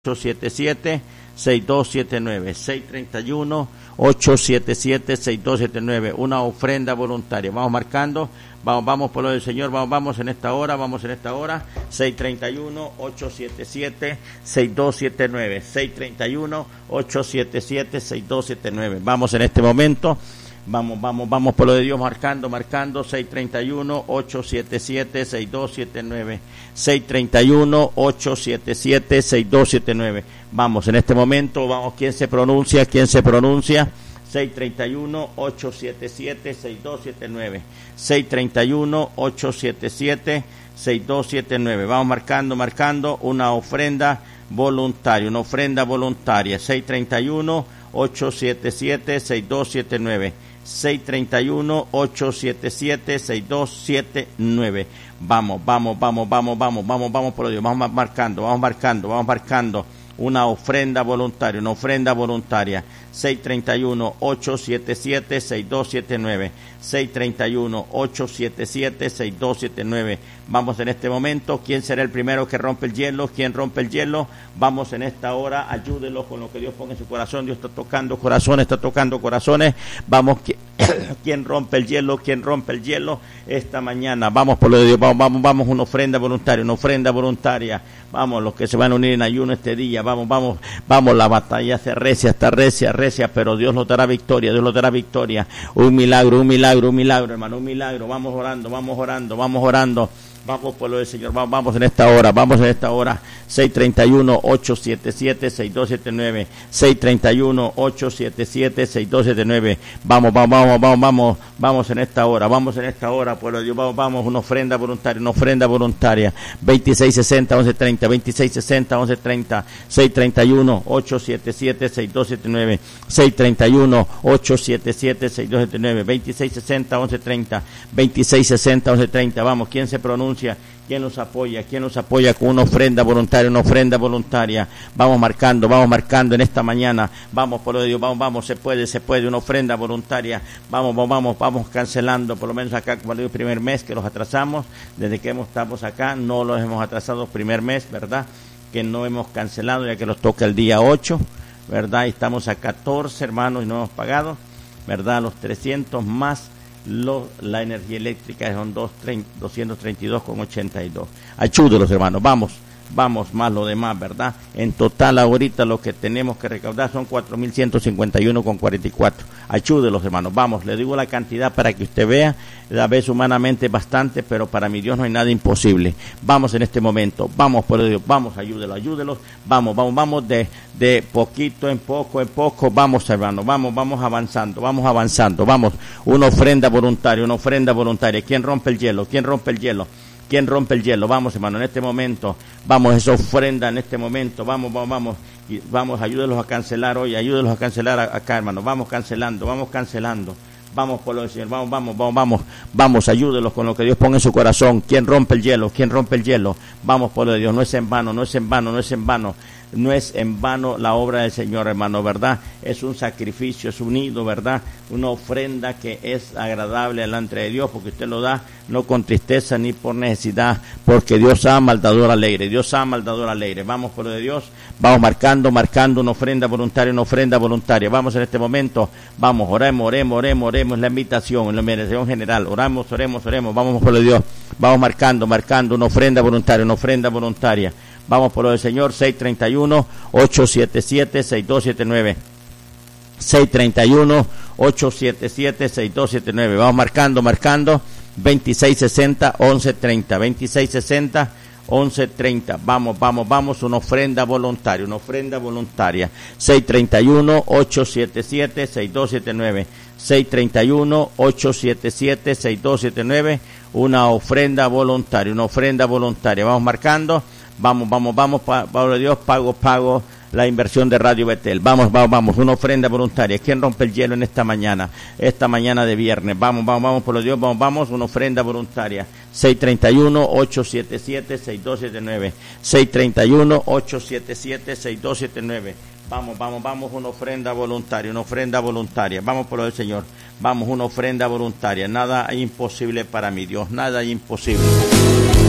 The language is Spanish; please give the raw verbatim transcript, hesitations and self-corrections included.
ocho siete siete, seis dos siete nueve, seis tres uno, ocho siete siete, seis dos siete nueve, una ofrenda voluntaria. Vamos marcando, vamos, vamos por lo del Señor, vamos, vamos en esta hora, vamos en esta hora, seis tres uno, ocho siete siete, seis dos siete nueve, seis tres uno, ocho siete siete, seis dos siete nueve. Vamos en este momento. Vamos, vamos, vamos por lo de Dios, marcando, marcando, seis tres uno, ocho siete siete, seis dos siete nueve, seis tres uno, ocho siete siete, seis dos siete nueve. Vamos, en este momento, vamos, ¿quién se pronuncia? ¿Quién se pronuncia? seis tres uno, ocho siete siete, seis dos siete nueve, seis tres uno, ocho siete siete, seis dos siete nueve. Vamos marcando, marcando, una ofrenda voluntaria, una ofrenda voluntaria, seis tres uno, ocho siete siete, seis dos siete nueve, seis tres uno, ocho siete siete, seis dos siete nueve. Vamos, vamos, vamos, vamos, vamos, vamos, vamos por Dios, vamos marcando, vamos marcando, vamos marcando una ofrenda voluntaria, una ofrenda voluntaria, seis tres uno, ocho siete siete, seis dos siete nueve, seis tres uno, ocho siete siete, seis dos siete nueve. Vamos en este momento, ¿quién será el primero que rompe el hielo? ¿Quién rompe el hielo? Vamos en esta hora, ayúdenlo con lo que Dios ponga en su corazón. Dios está tocando corazones, está tocando corazones. Vamos, ¿quién rompe el hielo? ¿Quién rompe el hielo esta mañana? Vamos por lo de Dios, vamos, vamos, vamos, una ofrenda voluntaria, una ofrenda voluntaria. Vamos, los que se van a unir en ayuno este día, vamos, vamos, vamos, la batalla se recia, está recia, recia, pero Dios nos dará victoria, Dios nos dará victoria. Un milagro, un milagro, un milagro, hermano, un milagro. Vamos orando, vamos orando, vamos orando. Vamos por lo del Señor, vamos, vamos en esta hora, vamos en esta hora, seis tres uno, ocho siete siete, seis dos siete nueve, seis tres uno, ocho siete siete, seis dos siete nueve. Vamos, vamos, vamos, vamos, vamos, vamos en esta hora, vamos en esta hora, pueblo de Dios, vamos, vamos, una ofrenda voluntaria, una ofrenda voluntaria, veintiséis sesenta, once treinta, veintiséis sesenta, once treinta, seis tres uno, ocho siete siete, seis dos siete nueve, seis tres uno, ocho siete siete, seis dos siete nueve, veintiséis sesenta, once treinta, veintiséis sesenta, once treinta. Vamos, ¿quién se pronuncia? ¿Quién nos apoya? ¿Quién nos apoya con una ofrenda voluntaria? Una ofrenda voluntaria. Vamos marcando, vamos marcando en esta mañana. Vamos por lo de Dios, vamos, vamos, se puede, se puede, una ofrenda voluntaria. Vamos, vamos, vamos, vamos cancelando, por lo menos acá, como el primer mes que los atrasamos, desde que hemos, estamos acá, no los hemos atrasado primer mes, ¿verdad? Que no hemos cancelado, ya que los toca el día ocho, ¿verdad? Y estamos a catorce hermanos y no hemos pagado, ¿verdad? Los trescientos más Lo, la energía eléctrica son doscientos treinta y dos con ochenta y dos. Ayúdelos, hermanos, vamos, vamos, más lo demás, ¿verdad? En total ahorita lo que tenemos que recaudar son cuatro mil ciento cincuenta y uno con cuarenta y cuatro. Ayúdelos, hermanos, vamos, le digo la cantidad para que usted vea, la vez humanamente bastante, pero para mi Dios no hay nada imposible. Vamos en este momento, vamos por Dios, vamos, ayúdelos, ayúdelos, vamos, vamos, vamos de, de poquito en poco en poco, vamos, hermanos, vamos, vamos avanzando, vamos avanzando, vamos, una ofrenda voluntaria, una ofrenda voluntaria. ¿Quién rompe el hielo? ¿Quién rompe el hielo? ¿Quién rompe el hielo? Vamos, hermano, en este momento, vamos, esa ofrenda en este momento, vamos, vamos, vamos, y vamos, ayúdelos a cancelar hoy, ayúdelos a cancelar acá, hermano, vamos cancelando, vamos cancelando, vamos por lo del Señor, vamos, vamos, vamos, vamos, vamos, ayúdelos con lo que Dios ponga en su corazón. ¿Quién rompe el hielo? ¿Quién rompe el hielo? Vamos por lo de Dios, no es en vano, no es en vano, no es en vano. No es en vano la obra del Señor, hermano, ¿verdad? Es un sacrificio, es unido, ¿verdad? Una ofrenda que es agradable delante de Dios, porque usted lo da no con tristeza ni por necesidad, porque Dios ama al dador alegre, Dios ama al dador alegre. Vamos por lo de Dios, vamos marcando, marcando una ofrenda voluntaria, una ofrenda voluntaria. Vamos en este momento, vamos, oremos, oremos, oremos, oremos, la invitación, la invitación general, oramos, oremos, oremos, vamos por lo de Dios, vamos marcando, marcando una ofrenda voluntaria, una ofrenda voluntaria. Vamos por lo del Señor, seis tres uno, ocho siete siete, seis dos siete nueve, seis tres uno, ocho siete siete, seis dos siete nueve. Vamos marcando, marcando, veintiséis sesenta, once treinta, veintiséis sesenta, once treinta. Vamos, vamos, vamos, una ofrenda voluntaria, una ofrenda voluntaria. seis tres uno, ocho siete siete, seis dos siete nueve, seis tres uno, ocho siete siete, seis dos siete nueve. Una ofrenda voluntaria, una ofrenda voluntaria. Vamos marcando. Vamos, vamos, vamos, Pablo de Dios, pago, pago la inversión de Radio Betel. Vamos, vamos, vamos, una ofrenda voluntaria. ¿Quién rompe el hielo en esta mañana? Esta mañana de viernes. Vamos, vamos, vamos, por Dios, vamos, vamos, una ofrenda voluntaria. seis tres uno, ocho siete siete, seis dos siete nueve. seis tres uno, ocho siete siete, seis dos siete nueve. Vamos, vamos, vamos, una ofrenda voluntaria, una ofrenda voluntaria. Vamos por lo del Señor. Vamos, una ofrenda voluntaria. Nada imposible para mí, Dios, nada imposible.